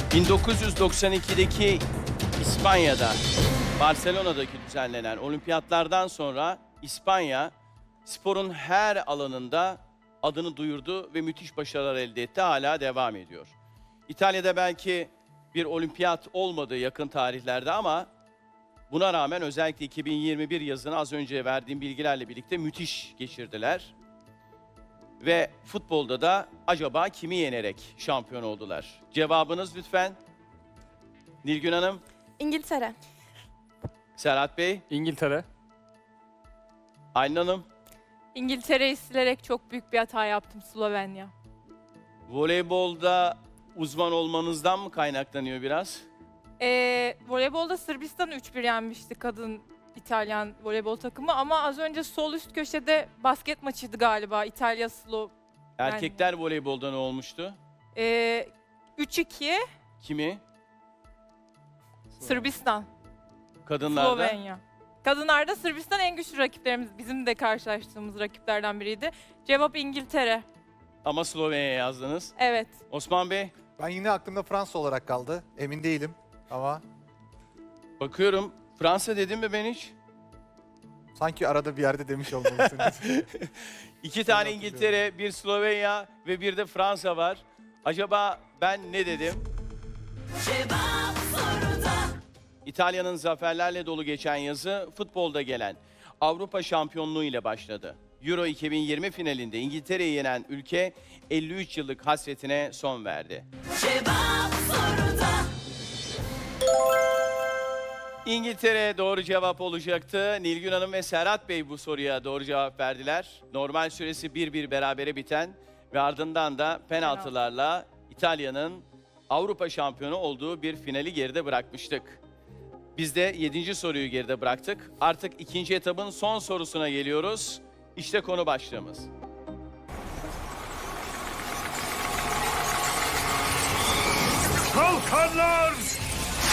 1992'deki İspanya'da, Barcelona'daki düzenlenen olimpiyatlardan sonra İspanya sporun her alanında adını duyurdu ve müthiş başarılar elde etti. Hala devam ediyor. İtalya'da belki bir olimpiyat olmadı yakın tarihlerde ama buna rağmen özellikle 2021 yazını az önce verdiğim bilgilerle birlikte müthiş geçirdiler. Ve futbolda da acaba kimi yenerek şampiyon oldular? Cevabınız lütfen. Nilgün Hanım, İngiltere. Serhat Bey, İngiltere. Aylin Hanım, İngiltere'yi silerek çok büyük bir hata yaptım. Slovenya. voleybolda uzman olmanızdan mı kaynaklanıyor biraz? Voleybolda Sırbistan 3-1 yenmişti kadın İtalyan voleybol takımı ama az önce sol üst köşede basket maçıydı galiba İtalya Slov. Erkekler voleybolda ne olmuştu? 3-2 Kimi? Sırbistan, Kadınlarda? Slovenya. Kadınlarda Sırbistan en güçlü rakiplerimiz. Bizim de karşılaştığımız rakiplerden biriydi. Cevap İngiltere. Ama Slovenya yazdınız. Evet. Osman Bey, Ben yine aklımda Fransa olarak kaldı. Emin değilim ama bakıyorum. Fransa dedim mi ben hiç? sanki arada bir yerde demiş olmalısınız. İki tane hatırlıyorum. İngiltere, bir Slovenya ve bir de Fransa var. Acaba ben ne dedim? İtalya'nın zaferlerle dolu geçen yazı futbolda gelen Avrupa şampiyonluğu ile başladı. Euro 2020 finalinde İngiltere'yi yenen ülke 53 yıllık hasretine son verdi. İngiltere doğru cevap olacaktı. Nilgün Hanım ve Serhat Bey bu soruya doğru cevap verdiler. Normal süresi 1-1 berabere biten ve ardından da penaltılarla İtalya'nın Avrupa şampiyonu olduğu bir finali geride bırakmıştık. Biz de 7. soruyu geride bıraktık. Artık ikinci etabın son sorusuna geliyoruz. İşte konu başlığımız. Kalkanlar